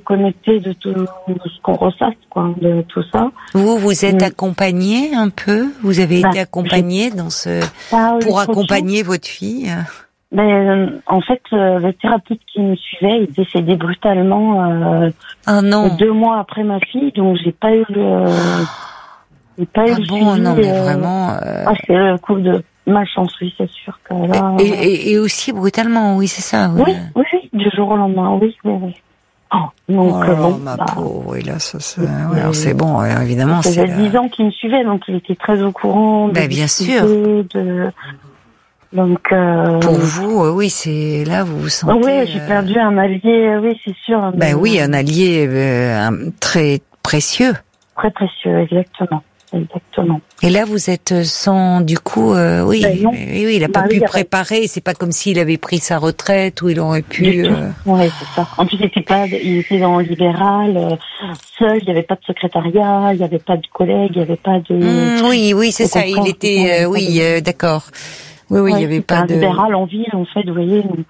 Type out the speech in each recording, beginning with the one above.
déconnecté de tout ce qu'on ressasse, quoi, de tout ça. Vous êtes accompagné un peu? Vous avez été accompagné dans pour accompagner votre fille? En fait, le thérapeute qui me suivait est décédé brutalement 2 mois après ma fille, donc j'ai pas eu le suivi. Non, mais vraiment. C'est le coup de malchance, oui, c'est sûr que là. Et aussi brutalement, oui, c'est ça. Oui, du jour au lendemain, oui. Donc, ma pauvre, oui, là, ça, alors c'est bon, évidemment. Ça faisait 10 ans qu'il me suivait, donc il était très au courant. Bien sûr. Donc, pour vous, oui, c'est là vous vous sentez. Oui, j'ai perdu un allié, oui, c'est sûr. Oui, un allié très précieux. Très précieux, exactement. Et là, vous êtes sans, du coup, oui, il a pas pu préparer. C'est pas comme s'il avait pris sa retraite ou il aurait pu. Oui, c'est ça. En plus, il était dans le libéral, seul. Il n'y avait pas de secrétariat, il n'y avait pas de collègues, il n'y avait pas de. Oui, c'est ça. Il était, d'accord. Oui, il n'y avait pas de. Un libéral en ville, en fait, vous voyez, donc.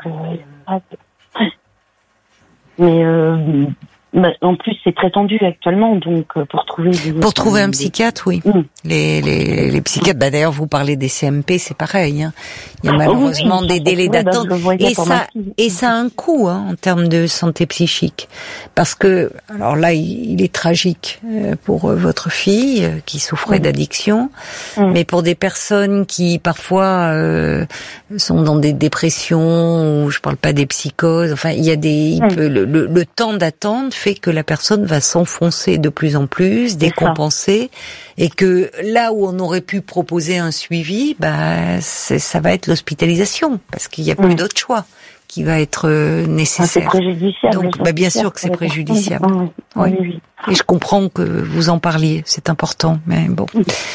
Mais en plus, c'est très tendu actuellement, donc pour trouver un psychiatre, oui. Les psychiatres, d'ailleurs, vous parlez des CMP, c'est pareil. Hein. Il y a malheureusement des délais d'attente, et ça a un coût en termes de santé psychique, parce que, alors là, il est tragique pour votre fille qui souffrait d'addiction, mais pour des personnes qui parfois sont dans des dépressions, ou je parle pas des psychoses. Enfin, il y a le temps d'attente fait que la personne va s'enfoncer de plus en plus, décompenser, et que là où on aurait pu proposer un suivi, ça va être l'hospitalisation, parce qu'il n'y a plus d'autre choix qui va être nécessaire. C'est préjudiciable. Donc, bien sûr que c'est préjudiciable. Oui. Et je comprends que vous en parliez, c'est important, mais bon.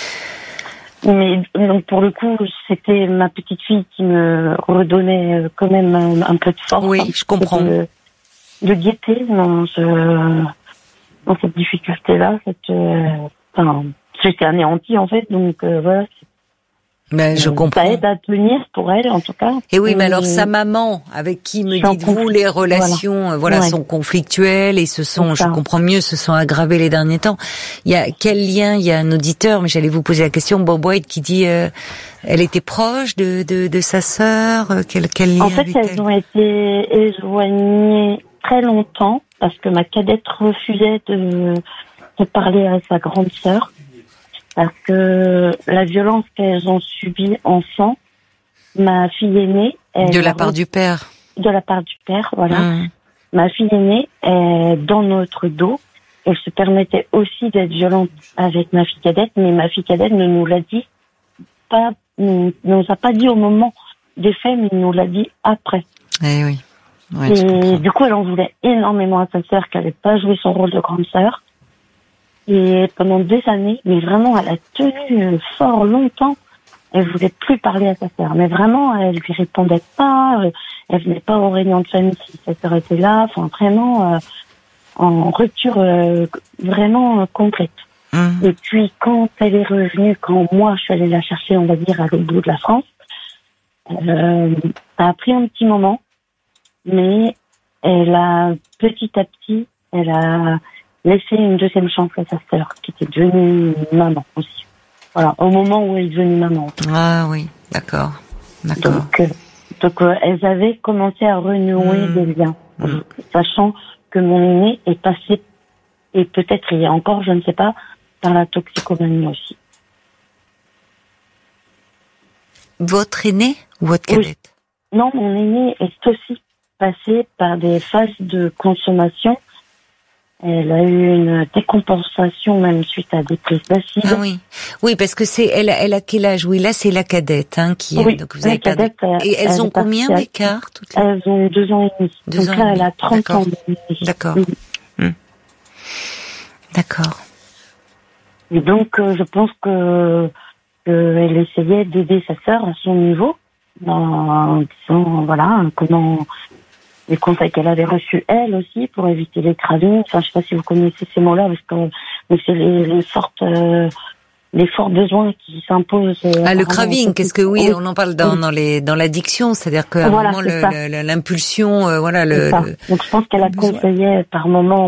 Mais donc pour le coup, c'était ma petite fille qui me redonnait quand même un peu de force. Oui, je comprends. De gaieté dans cette difficulté-là. J'étais anéantie en fait, donc voilà. Je comprends. Ça aide à tenir pour elle, en tout cas. Et oui, mais alors sa maman, avec qui me dites-vous les relations, sont conflictuelles et je comprends mieux, se sont aggravées les derniers temps. Il y a quel lien? Il y a un auditeur, mais j'allais vous poser la question, Bob White, qui dit, elle était proche de sa sœur. Quel lien? En fait, elles ont été éloignées très longtemps parce que ma cadette refusait de parler à sa grande sœur. Parce que la violence qu'elles ont subie enfant, ma fille aînée... De la part du père. De la part du père, voilà. Ma fille aînée, dans notre dos, elle se permettait aussi d'être violente avec ma fille cadette, mais ma fille cadette ne nous l'a dit pas, ne nous a pas dit au moment des faits, mais nous l'a dit après. Eh oui. Ouais, et du coup, elle en voulait énormément à sa sœur, qui n'avait pas joué son rôle de grande sœur. Et pendant des années, mais vraiment, elle a tenu fort longtemps. Elle voulait plus parler à sa sœur. Mais vraiment, elle lui répondait pas. Elle venait pas aux réunions de famille si sa sœur était là. Enfin, vraiment, en rupture vraiment complète. Et puis, quand elle est revenue, quand moi, je suis allée la chercher, on va dire, à l'autre bout de la France, ça a pris un petit moment. Mais elle a, petit à petit, elle a laissé une deuxième chance à sa sœur, qui était devenue maman aussi. Voilà, au moment où elle est devenue maman. Ah oui, d'accord. Donc elles avaient commencé à renouer des liens, sachant que mon aîné est passé, et peut-être il y a encore, je ne sais pas, par la toxicomanie aussi. Votre aîné ou votre cadette? Oui. Non, mon aîné est aussi passé par des phases de consommation. Elle a eu une décompensation même suite à des prises d'acide. Ah oui, parce que elle a quel âge? Oui, là c'est la cadette qui. Oui, donc vous avez cadette. Et elles ont combien d'écart toutes les... Elles ont 2 ans et demi. Donc là, elle a 30 ans. D'accord. D'accord. Et donc je pense que elle essayait d'aider sa sœur à son niveau, en disant voilà comment. Les conseils qu'elle avait reçus elle aussi pour éviter les cravings. Enfin, je sais pas si vous connaissez ces mots-là, parce que c'est les forts besoins qui s'imposent. Le craving, qu'est-ce que on en parle dans l'addiction, c'est-à-dire qu'à un moment l'impulsion, Donc je pense qu'elle a conseillé par moment